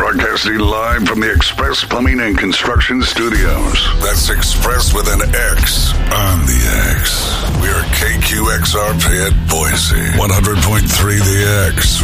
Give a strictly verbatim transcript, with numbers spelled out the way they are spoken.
Broadcasting live from the Express Plumbing and Construction Studios. That's Express with an X on the X. We are K Q X R P at Boise. one hundred point three The X,